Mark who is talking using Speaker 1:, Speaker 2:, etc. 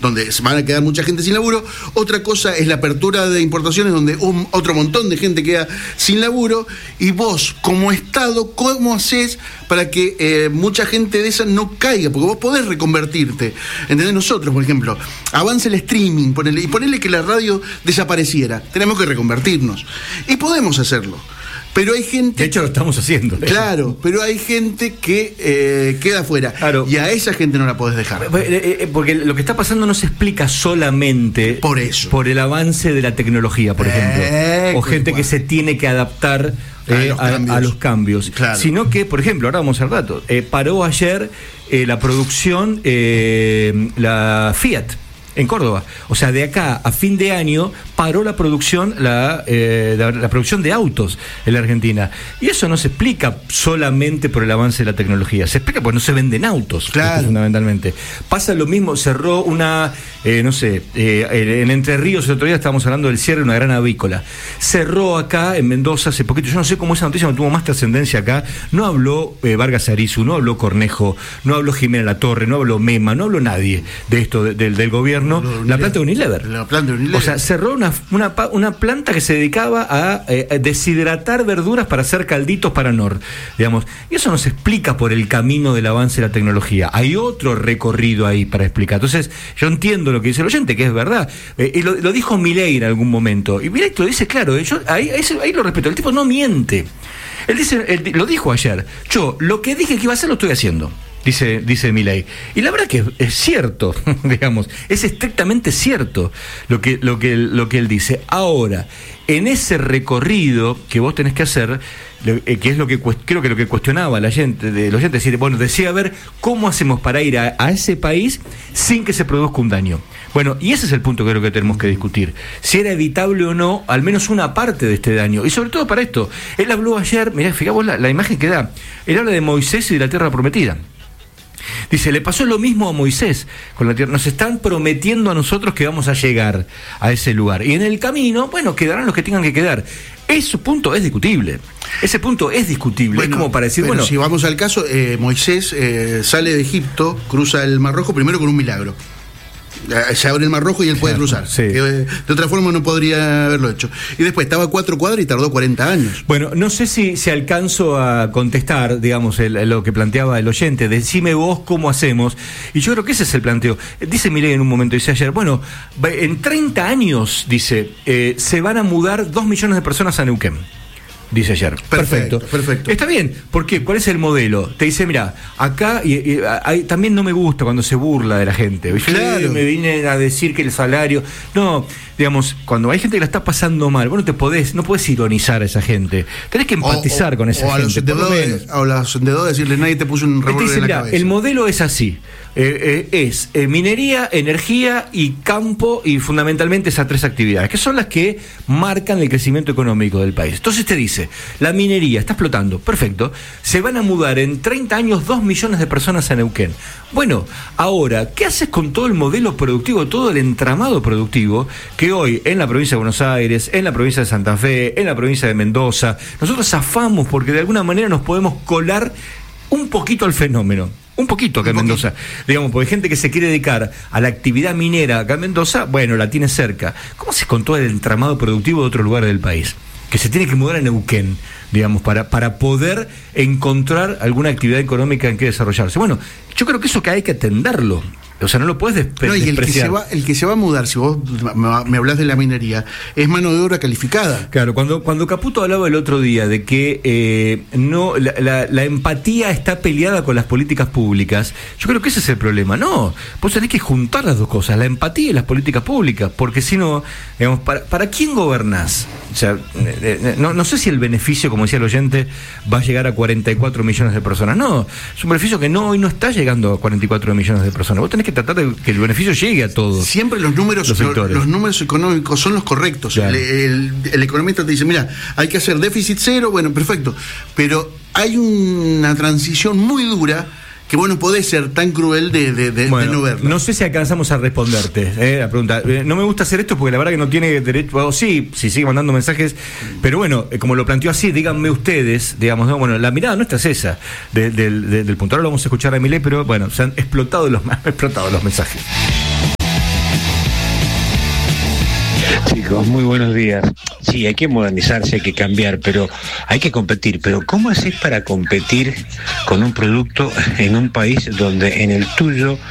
Speaker 1: donde se van a quedar mucha gente sin laburo. Otra cosa es la apertura de importaciones, donde otro montón de gente queda sin laburo. Y vos, como Estado, ¿cómo hacés para que mucha gente de esa no caiga? Porque vos podés reconvertirte. ¿Entendés? Nosotros, por ejemplo, avanza el streaming, ponele que la radio desapareciera. Tenemos que reconvertirnos. Y podemos hacerlo. Pero hay gente...
Speaker 2: De hecho, lo estamos haciendo.
Speaker 1: Claro, pero hay gente que queda afuera.
Speaker 2: Claro.
Speaker 1: Y a esa gente no la podés dejar.
Speaker 2: Porque lo que está pasando no se explica solamente
Speaker 1: por eso,
Speaker 2: por el avance de la tecnología, por ejemplo. O gente que se tiene que adaptar a los cambios.
Speaker 1: Claro.
Speaker 2: Sino que, por ejemplo, ahora vamos al rato, paró ayer la producción, la Fiat, en Córdoba. O sea, de acá a fin de año paró la producción, la producción de autos en la Argentina. Y eso no se explica solamente por el avance de la tecnología, se explica porque no se venden autos,
Speaker 1: claro,
Speaker 2: fundamentalmente. Pasa lo mismo, cerró una, en Entre Ríos, el otro día estábamos hablando del cierre de una gran avícola. Cerró acá en Mendoza hace poquito, yo no sé cómo esa noticia no tuvo más trascendencia acá. No habló Vargas Arizu, no habló Cornejo, no habló Jimena Latorre, no habló Mema, no habló nadie de esto del gobierno. La planta de Unilever. O sea, cerró una planta que se dedicaba a deshidratar verduras para hacer calditos para Nor, digamos. Y eso no se explica por el camino del avance de la tecnología. Hay otro recorrido ahí para explicar. Entonces, yo entiendo lo que dice el oyente, que es verdad. Y lo dijo Milei en algún momento. Y Milei lo dice claro. Yo ahí lo respeto. El tipo no miente. Él lo dijo ayer. Yo, lo que dije que iba a hacer, lo estoy haciendo. Dice Milei. Y la verdad que es cierto, digamos, es estrictamente cierto lo que él dice. Ahora, en ese recorrido que vos tenés que hacer, que es lo que creo que lo que cuestionaba la gente, decir, bueno, decía, a ver, ¿cómo hacemos para ir a ese país sin que se produzca un daño? Bueno, y ese es el punto que creo que tenemos que discutir. Si era evitable o no, al menos una parte de este daño. Y sobre todo para esto. Él habló ayer, mirá, fijá vos la imagen que da. Él habla de Moisés y de la tierra prometida. Dice, le pasó lo mismo a Moisés con la tierra. Nos están prometiendo a nosotros que vamos a llegar a ese lugar. Y en el camino, bueno, quedarán los que tengan que quedar. Ese punto es discutible. Ese punto es discutible.
Speaker 1: Bueno,
Speaker 2: es como para decir,
Speaker 1: bueno, si vamos al caso, Moisés sale de Egipto, cruza el Mar Rojo primero con un milagro. Se abre el Mar Rojo y él puede cruzar.
Speaker 2: Sí.
Speaker 1: De otra forma no podría haberlo hecho. Y después estaba a 4 cuadras y tardó 40 años.
Speaker 2: Bueno, no sé si alcanzo a contestar, digamos, lo que planteaba el oyente. Decime vos cómo hacemos. Y yo creo que ese es el planteo. Dice Milei en un momento, dice ayer, bueno, en 30 años, dice, se van a mudar 2 millones de personas a Neuquén. Dice ayer. Perfecto. Está bien. ¿Por qué? ¿Cuál es el modelo? Te dice, mira, acá también no me gusta cuando se burla de la gente.
Speaker 1: Claro.
Speaker 2: Me vine a decir que el salario... No, digamos, cuando hay gente que la está pasando mal, vos no podés ironizar a esa gente. Tenés que empatizar con esa gente.
Speaker 1: O a los endeudores decirles, nadie te puso un revólver en la cabeza.
Speaker 2: El modelo es así. Es minería, energía y campo, y fundamentalmente esas 3 actividades, que son las que marcan el crecimiento económico del país. Entonces te dice, la minería está explotando, perfecto, se van a mudar en 30 años 2 millones de personas a Neuquén. Bueno, ahora, ¿qué haces con todo el modelo productivo, todo el entramado productivo que hoy en la provincia de Buenos Aires, en la provincia de Santa Fe, en la provincia de Mendoza, nosotros zafamos porque de alguna manera nos podemos colar un poquito al fenómeno? Un poquito acá en Mendoza, digamos, porque hay gente que se quiere dedicar a la actividad minera acá en Mendoza, bueno, la tiene cerca. ¿Cómo se con todo el entramado productivo de otro lugar del país? Que se tiene que mudar a Neuquén, digamos, para poder encontrar alguna actividad económica en que desarrollarse. Bueno, yo creo que eso que hay que atenderlo. O sea, no lo puedes despreciar.
Speaker 1: El que se va a mudar, si vos me hablás de la minería, es mano de obra calificada.
Speaker 2: Claro, cuando Caputo hablaba el otro día de que la empatía está peleada con las políticas públicas, yo creo que ese es el problema. No, vos tenés que juntar las dos cosas, la empatía y las políticas públicas, porque si no, digamos, ¿para quién gobernás? O sea, no sé si el beneficio, como decía el oyente, va a llegar a 44 millones de personas. No, es un beneficio que hoy no está llegando a 44 millones de personas. Vos tenés que tratar de que el beneficio llegue a todos.
Speaker 1: Siempre los números económicos son los correctos. Claro. El economista te dice, mira, hay que hacer déficit cero, bueno, perfecto, pero hay una transición muy dura que vos no podés ser tan cruel de no verlo.
Speaker 2: No sé si alcanzamos a responderte la pregunta. No me gusta hacer esto porque la verdad que no tiene derecho. Sí, sigue mandando mensajes, pero bueno, como lo planteó así, díganme ustedes, digamos, ¿no? Bueno, la mirada nuestra es esa del punto. Ahora lo vamos a escuchar a Milei, pero bueno, se han explotado los mensajes.
Speaker 3: Chicos, muy buenos días. Sí, hay que modernizarse, hay que cambiar, pero hay que competir. Pero ¿cómo haces para competir con un producto en un país donde en el tuyo